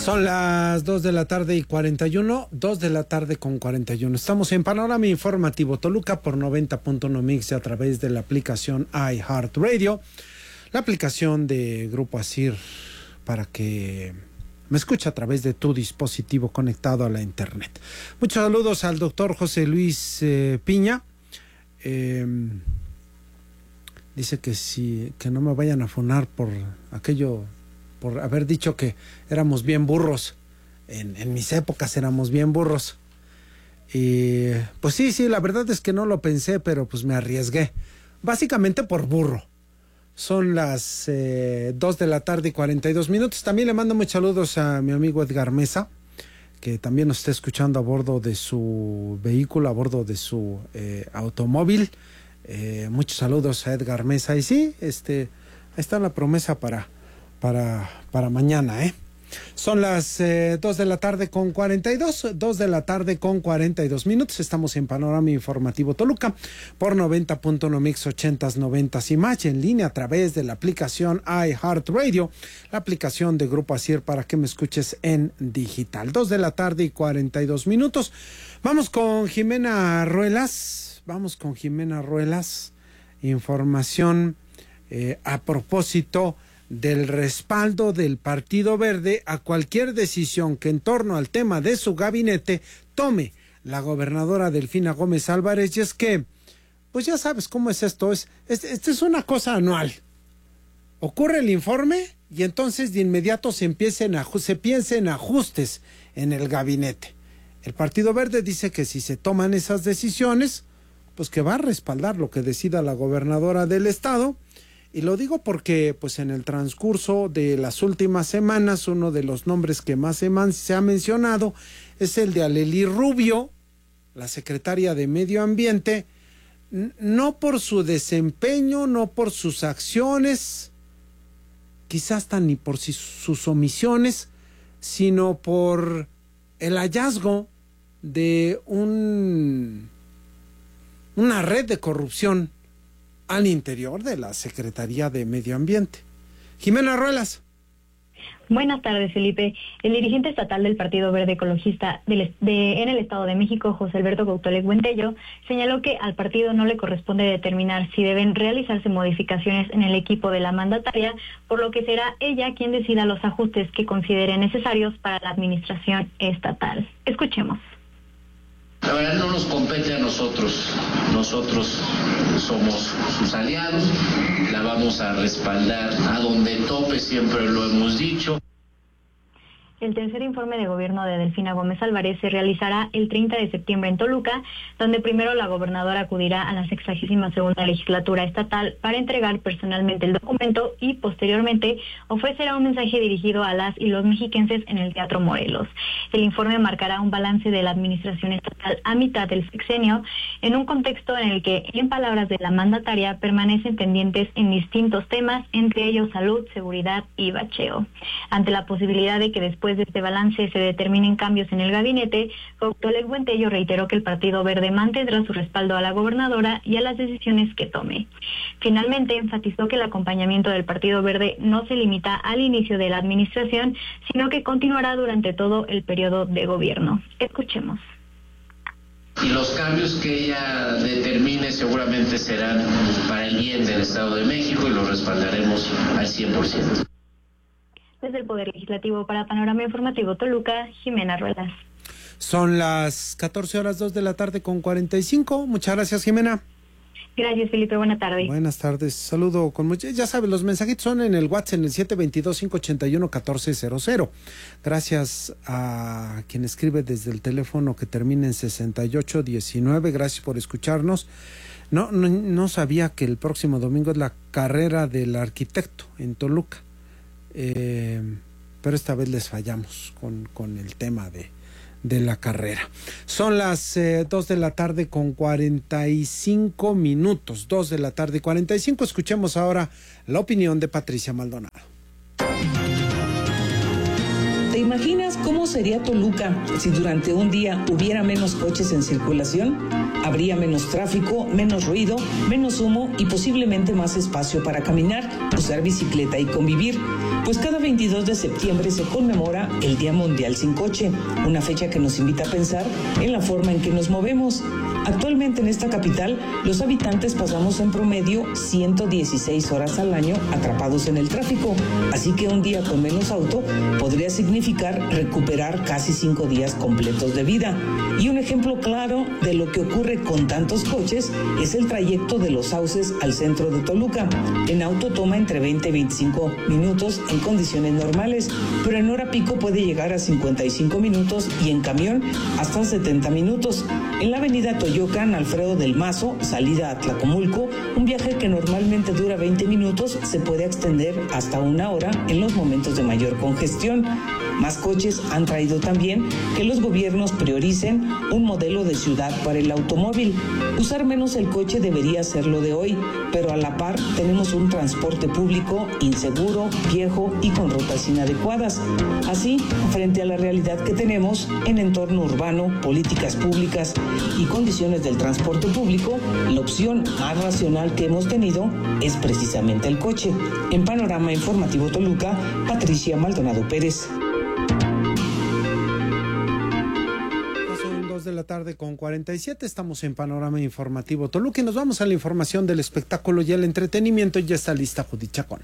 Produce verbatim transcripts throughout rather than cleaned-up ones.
Son las dos de la tarde y cuarenta y uno, dos de la tarde con cuarenta y uno. Estamos en Panorama Informativo Toluca por noventa punto uno Mix a través de la aplicación iHeartRadio, la aplicación de Grupo Asir para que me escuche a través de tu dispositivo conectado a la internet. Muchos saludos al doctor José Luis eh, Piña. Eh, dice que si que no me vayan a funar por aquello, por haber dicho que éramos bien burros. En, en mis épocas éramos bien burros. Y pues sí, sí, la verdad es que no lo pensé, pero pues me arriesgué. Básicamente por burro. Son las eh, dos de la tarde y cuarenta y dos minutos. También le mando muchos saludos a mi amigo Edgar Mesa, que también nos está escuchando a bordo de su vehículo, a bordo de su eh, automóvil. Eh, muchos saludos a Edgar Mesa. Y sí, este, ahí está la promesa para... Para, para mañana, ¿eh? Son las eh, dos de la tarde con cuarenta y dos, dos de la tarde con cuarenta y dos minutos. Estamos en Panorama Informativo Toluca por noventa punto uno Mix ochentas, noventas y más, en línea a través de la aplicación iHeartRadio, la aplicación de Grupo Asir para que me escuches en digital. Dos de la tarde y cuarenta y dos minutos. Vamos con Jimena Ruelas, vamos con Jimena Ruelas. Información eh, a propósito del respaldo del Partido Verde a cualquier decisión que en torno al tema de su gabinete tome la gobernadora Delfina Gómez Álvarez. Y es que, pues ya sabes cómo es esto, es, es, esto es una cosa anual. Ocurre el informe y entonces de inmediato se empiecen a, se piensen ajustes en el gabinete. El Partido Verde dice que si se toman esas decisiones, pues que va a respaldar lo que decida la gobernadora del estado. Y lo digo porque pues en el transcurso de las últimas semanas uno de los nombres que más se, man, se ha mencionado es el de Alely Rubio, la secretaria de Medio Ambiente, no por su desempeño, no por sus acciones, quizás hasta ni por si, sus omisiones, sino por el hallazgo de un, una red de corrupción al interior de la Secretaría de Medio Ambiente. Jimena Ruelas. Buenas tardes, Felipe. El dirigente estatal del Partido Verde Ecologista del, de, en el Estado de México, José Alberto Cuauhtémoc Buentello, señaló que al partido no le corresponde determinar si deben realizarse modificaciones en el equipo de la mandataria, por lo que será ella quien decida los ajustes que considere necesarios para la administración estatal. Escuchemos. La verdad no nos compete a nosotros, nosotros somos sus aliados, la vamos a respaldar a donde tope, siempre lo hemos dicho. El tercer informe de gobierno de Delfina Gómez Álvarez se realizará el treinta de septiembre en Toluca, donde primero la gobernadora acudirá a la sexagésima segunda legislatura estatal para entregar personalmente el documento y posteriormente ofrecerá un mensaje dirigido a las y los mexiquenses en el Teatro Morelos. El informe marcará un balance de la administración estatal a mitad del sexenio, en un contexto en el que, en palabras de la mandataria, permanecen pendientes en distintos temas, entre ellos salud, seguridad y bacheo. Ante la posibilidad de que después de este balance se determinen cambios en el gabinete, Cuauhtémoc Buentello reiteró que el Partido Verde mantendrá su respaldo a la gobernadora y a las decisiones que tome. Finalmente, enfatizó que el acompañamiento del Partido Verde no se limita al inicio de la administración, sino que continuará durante todo el periodo de gobierno. Escuchemos. Y los cambios que ella determine seguramente serán para el bien del Estado de México y los respaldaremos al cien por ciento. Desde el Poder Legislativo para Panorama Informativo Toluca, Jimena Ruelas. Son las catorce horas, dos de la tarde con cuarenta y cinco. Muchas gracias, Jimena. Gracias, Felipe. Buenas tardes. Buenas tardes. Saludo con mucho. Ya sabes, los mensajitos son en el WhatsApp, en el siete dos dos, cinco ocho uno, uno cuatro cero cero. Gracias a quien escribe desde el teléfono que termina en sesenta y ocho diecinueve. Gracias por escucharnos. No, no, no sabía que el próximo domingo es la carrera del arquitecto en Toluca. Eh, pero esta vez les fallamos con, con el tema de, de la carrera. Son las eh, dos de la tarde con cuarenta y cinco minutos, dos de la tarde y cuarenta y cinco. Escuchemos ahora la opinión de Patricia Maldonado. ¿Te imaginas cómo sería Toluca si durante un día hubiera menos coches en circulación? Habría menos tráfico, menos ruido, menos humo y posiblemente más espacio para caminar, usar bicicleta y convivir. pues cada veintidós de septiembre se conmemora el Día Mundial Sin Coche, una fecha que nos invita a pensar en la forma en que nos movemos. Actualmente en esta capital, los habitantes pasamos en promedio ciento dieciséis horas al año atrapados en el tráfico, así que un día con menos auto podría significar recuperar casi cinco días completos de vida. Y un ejemplo claro de lo que ocurre con tantos coches es el trayecto de Los Sauces al centro de Toluca. En auto toma entre veinte y veinticinco minutos en condiciones normales, pero en hora pico puede llegar a cincuenta y cinco minutos y en camión hasta setenta minutos. En la avenida Toyocan, Alfredo del Mazo, salida a Tlacomulco, un viaje que normalmente dura veinte minutos se puede extender hasta una hora en los momentos de mayor congestión. Más coches han traído también que los gobiernos prioricen un modelo de ciudad para el automóvil. Usar menos el coche debería ser lo de hoy, pero a la par tenemos un transporte público inseguro, viejo y con rutas inadecuadas. Así, frente a la realidad que tenemos en entorno urbano, políticas públicas y condiciones del transporte público, la opción más racional que hemos tenido es precisamente el coche. En Panorama Informativo Toluca, Patricia Maldonado Pérez. De la tarde con cuarenta y siete, estamos en Panorama Informativo Toluca y nos vamos a la información del espectáculo y el entretenimiento. Ya está lista Judith Chacón.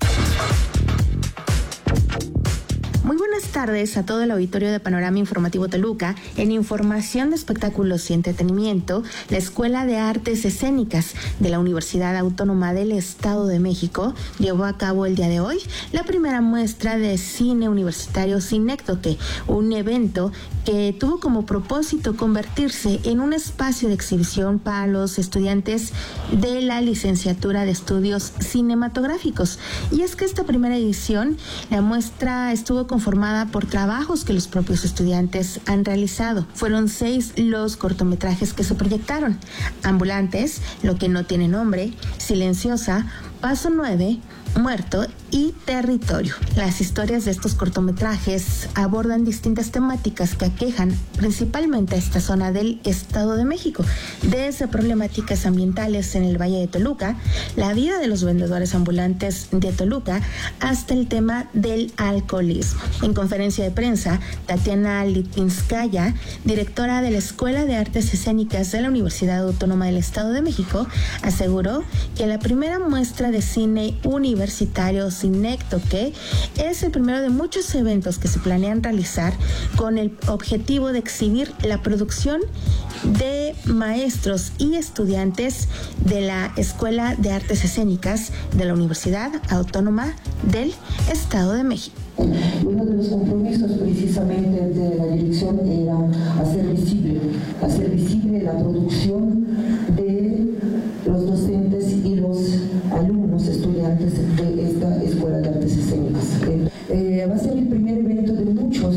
Muy buenas tardes a todo el auditorio de Panorama Informativo Toluca. En información de espectáculos y entretenimiento, la Escuela de Artes Escénicas de la Universidad Autónoma del Estado de México llevó a cabo el día de hoy la primera muestra de cine universitario Cinécdoque, un evento que tuvo como propósito convertirse en un espacio de exhibición para los estudiantes de la licenciatura de estudios cinematográficos. Y es que esta primera edición, la muestra estuvo conformada por trabajos que los propios estudiantes han realizado. Fueron seis los cortometrajes que se proyectaron: Ambulantes, Lo que no tiene nombre, Silenciosa, Paso nueve, Muerto y Territorio. Las historias de estos cortometrajes abordan distintas temáticas que aquejan principalmente a esta zona del Estado de México, desde problemáticas ambientales en el Valle de Toluca, la vida de los vendedores ambulantes de Toluca, hasta el tema del alcoholismo. En conferencia de prensa, Tatiana Litinskaya, directora de la Escuela de Artes Escénicas de la Universidad Autónoma del Estado de México, aseguró que la primera muestra de cine universitario Cinécdoque es el primero de muchos eventos que se planean realizar con el objetivo de exhibir la producción de maestros y estudiantes de la Escuela de Artes Escénicas de la Universidad Autónoma del Estado de México. Uno de los compromisos precisamente de la dirección era hacer visible, hacer visible la producción de los docentes y los alumnos, estudiantes de esta Escuela de Artes Escénicas. Eh, va a ser el primer evento de muchos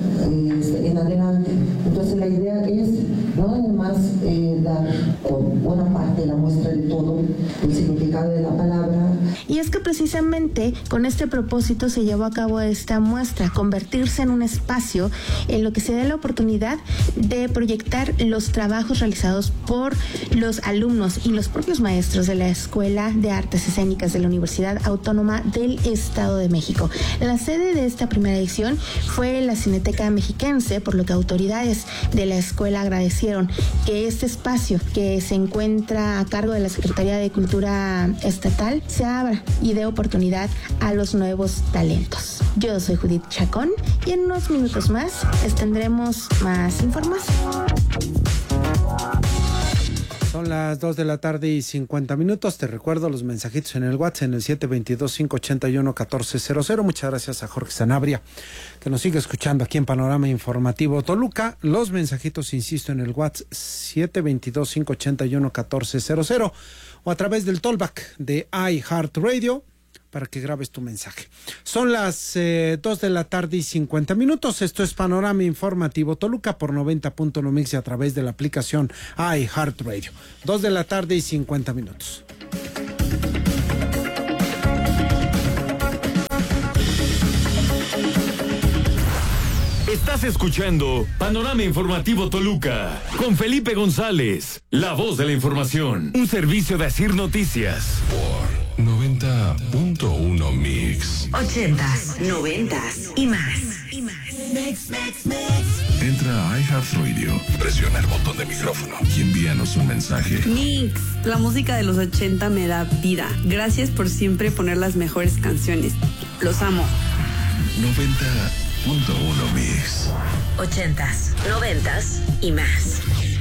eh, en adelante. Entonces la idea es no nada más eh, dar con buena parte de la muestra de todo el significado de la palabra. Y es que precisamente con este propósito se llevó a cabo esta muestra, convertirse en un espacio en lo que se dé la oportunidad de proyectar los trabajos realizados por los alumnos y los propios maestros de la Escuela de Artes Escénicas de la Universidad Autónoma del Estado de México. La sede de esta primera edición fue la Cineteca Mexiquense, por lo que autoridades de la escuela agradecieron que este espacio, que se encuentra a cargo de la Secretaría de Cultura Estatal, se abra y dé oportunidad a los nuevos talentos. Yo soy Judith Chacón y en unos minutos más les tendremos más información. Son las dos de la tarde y cincuenta minutos. Te recuerdo los mensajitos en el WhatsApp en el siete dos dos, cinco ocho uno, uno cuatro cero cero. Muchas gracias a Jorge Sanabria, que nos sigue escuchando aquí en Panorama Informativo Toluca. Los mensajitos, insisto, en el WhatsApp siete dos dos, cinco ocho uno, uno cuatro cero cero o a través del Tollback de iHeartRadio para que grabes tu mensaje. Son las eh, dos de la tarde y cincuenta minutos. Esto es Panorama Informativo Toluca por noventa punto uno Mix y a través de la aplicación iHeartRadio. dos de la tarde y cincuenta minutos. Estás escuchando Panorama Informativo Toluca con Felipe González, la voz de la información. Un servicio de Asir Noticias. Por noventa noventa punto uno Mix. Ochentas, noventas y más. Entra a iHeartRadio, presiona el botón de micrófono y envíanos un mensaje. Mix, la música de los ochenta me da vida. Gracias por siempre poner las mejores canciones. Los amo. noventa punto uno Mix. Ochentas, noventas y más.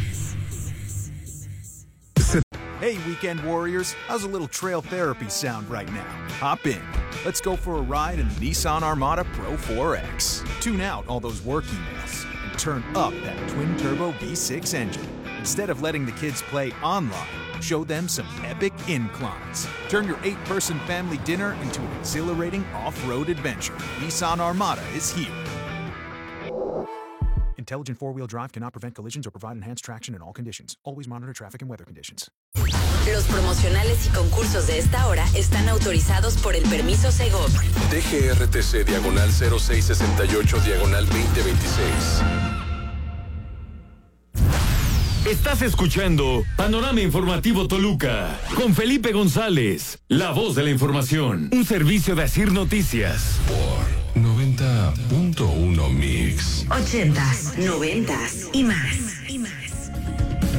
Hey, Weekend Warriors, how's a little trail therapy sound right now? Hop in. Let's go for a ride in the Nissan Armada Pro four X. Tune out all those work emails and turn up that twin-turbo V six engine. Instead of letting the kids play online, show them some epic inclines. Turn your eight-person family dinner into an exhilarating off-road adventure. Nissan Armada is here. Intelligent four-wheel drive cannot prevent collisions or provide enhanced traction in all conditions. Always monitor traffic and weather conditions. Los promocionales y concursos de esta hora están autorizados por el permiso Segov. D G R T C diagonal cero seis sesenta y ocho diagonal veinte veintiséis. Estás escuchando Panorama Informativo Toluca con Felipe González, la voz de la información. Un servicio de Asir Noticias. Por noventa punto uno Mix. Ochentas, noventas y más.